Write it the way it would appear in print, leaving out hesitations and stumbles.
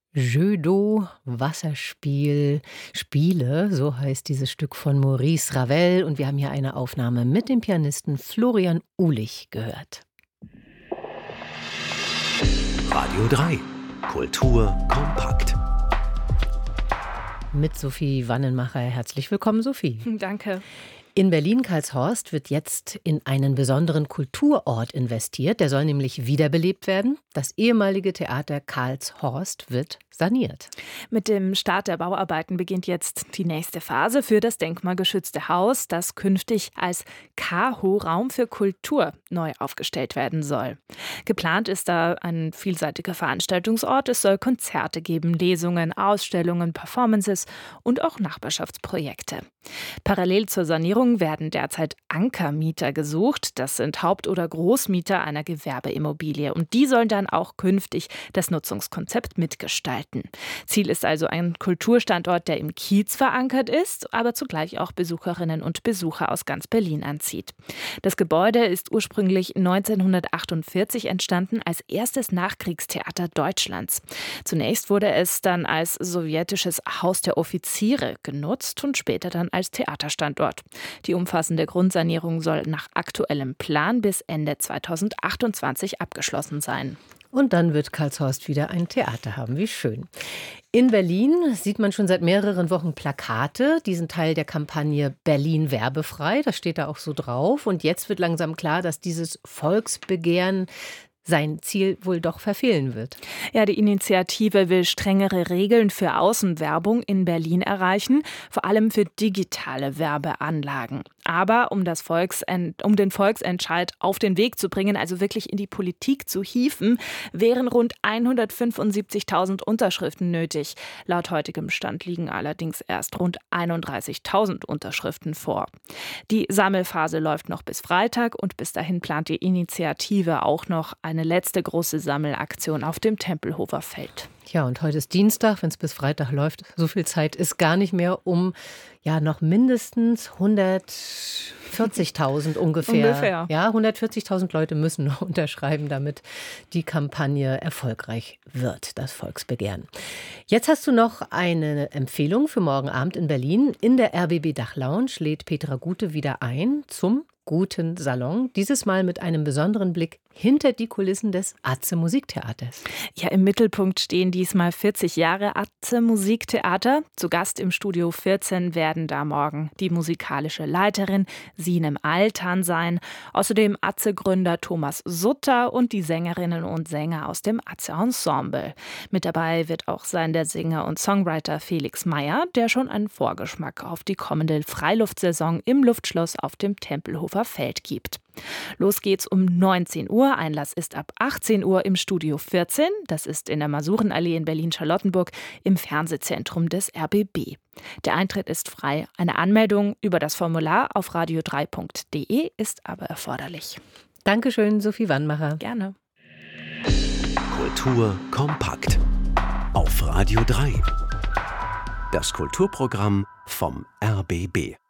Jeux d'eau, Wasserspiel, Spiele, so heißt dieses Stück von Maurice Ravel. Und wir haben hier eine Aufnahme mit dem Pianisten Florian Uhlich gehört. Radio 3. Kultur kompakt. Mit Sophie Wannenmacher. Herzlich willkommen, Sophie. Danke. In Berlin-Karlshorst wird jetzt in einen besonderen Kulturort investiert. Der soll nämlich wiederbelebt werden. Das ehemalige Theater Karlshorst wird saniert. Mit dem Start der Bauarbeiten beginnt jetzt die nächste Phase für das denkmalgeschützte Haus, das künftig als KaHo Raum für Kultur neu aufgestellt werden soll. Geplant ist da ein vielseitiger Veranstaltungsort. Es soll Konzerte geben, Lesungen, Ausstellungen, Performances und auch Nachbarschaftsprojekte. Parallel zur Sanierung werden derzeit Ankermieter gesucht. Das sind Haupt- oder Großmieter einer Gewerbeimmobilie. Und die sollen dann auch künftig das Nutzungskonzept mitgestalten. Ziel ist also ein Kulturstandort, der im Kiez verankert ist, aber zugleich auch Besucherinnen und Besucher aus ganz Berlin anzieht. Das Gebäude ist ursprünglich 1948 entstanden als erstes Nachkriegstheater Deutschlands. Zunächst wurde es dann als sowjetisches Haus der Offiziere genutzt und später dann als Theaterstandort. Die umfassende Grundsanierung soll nach aktuellem Plan bis Ende 2028 abgeschlossen sein. Und dann wird Karlshorst wieder ein Theater haben. Wie schön. In Berlin sieht man schon seit mehreren Wochen Plakate, diesen Teil der Kampagne Berlin werbefrei. Das steht da auch so drauf. Und jetzt wird langsam klar, dass dieses Volksbegehren sein Ziel wohl doch verfehlen wird. Ja, die Initiative will strengere Regeln für Außenwerbung in Berlin erreichen, vor allem für digitale Werbeanlagen. Aber um den Volksentscheid auf den Weg zu bringen, also wirklich in die Politik zu hieven, wären rund 175.000 Unterschriften nötig. Laut heutigem Stand liegen allerdings erst rund 31.000 Unterschriften vor. Die Sammelphase läuft noch bis Freitag und bis dahin plant die Initiative auch noch eine letzte große Sammelaktion auf dem Tempelhofer Feld. Ja, und heute ist Dienstag, wenn es bis Freitag läuft. So viel Zeit ist gar nicht mehr, um ja noch mindestens 140.000 ungefähr. Ja, 140.000 Leute müssen noch unterschreiben, damit die Kampagne erfolgreich wird, das Volksbegehren. Jetzt hast du noch eine Empfehlung für morgen Abend in Berlin. In der RBB Dachlounge lädt Petra Gute wieder ein zum Guten Salon, dieses Mal mit einem besonderen Blick hinter die Kulissen des Atze Musiktheaters. Ja, im Mittelpunkt stehen diesmal 40 Jahre Atze Musiktheater. Zu Gast im Studio 14 werden da morgen die musikalische Leiterin Sinem Altan sein, außerdem Atze-Gründer Thomas Sutter und die Sängerinnen und Sänger aus dem Atze-Ensemble. Mit dabei wird auch sein der Sänger und Songwriter Felix Meyer, der schon einen Vorgeschmack auf die kommende Freiluftsaison im Luftschloss auf dem Tempelhofer Feld gibt. Los geht's um 19 Uhr. Einlass ist ab 18 Uhr im Studio 14. Das ist in der Masurenallee in Berlin-Charlottenburg im Fernsehzentrum des RBB. Der Eintritt ist frei. Eine Anmeldung über das Formular auf radio3.de ist aber erforderlich. Dankeschön, Sophie Wannmacher. Gerne. Kultur kompakt. Auf Radio 3. Das Kulturprogramm vom RBB.